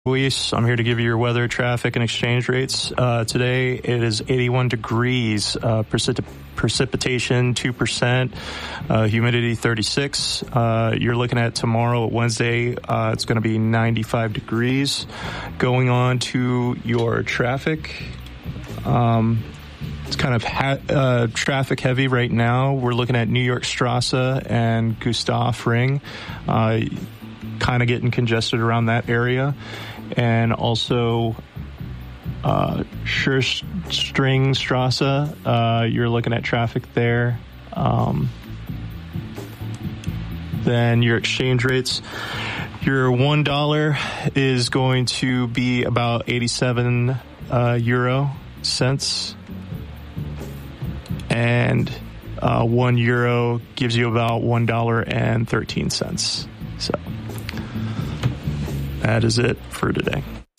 Luis, I'm here to give you your weather, traffic, and exchange rates. Today it is 81 degrees, precipitation 2%, humidity 36. You're looking at tomorrow, Wednesday, it's going to be 95 degrees. Going on to your traffic. It's kind of traffic heavy right now. We're looking at New York Strasse and Gustav Ring, kind of getting congested around that area. And also Scherstringstrasse, you're looking at traffic there. Then your exchange rates. Your $1 is going to be about 87 euro cents. And €1 gives you about $1.13. So that is it for today.